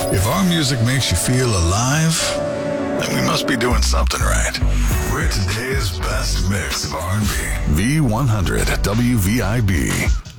If our music makes you feel alive, then we must be doing something right. We're today's best mix of R&B. V100 WVIB.